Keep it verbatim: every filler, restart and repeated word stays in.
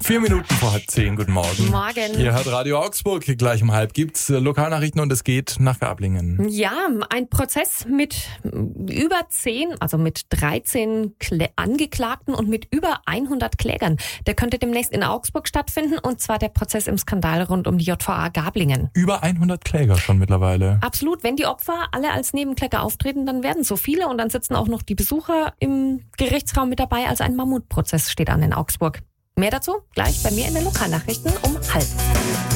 Vier Minuten vor halb zehn, guten Morgen. Morgen. Ihr hört Radio Augsburg, gleich um halb gibt's Lokalnachrichten und es geht nach Gablingen. Ja, ein Prozess mit über zehn, also mit dreizehn Klä- Angeklagten und mit über hundert Klägern. Der könnte demnächst in Augsburg stattfinden, und zwar der Prozess im Skandal rund um die J V A Gablingen. Über hundert Kläger schon mittlerweile. Absolut, wenn die Opfer alle als Nebenkläger auftreten, dann werden so viele, und dann sitzen auch noch die Besucher im Gerichtsraum mit dabei. Also ein Mammutprozess steht an in Augsburg. Mehr dazu gleich bei mir in den Lokalnachrichten um halb.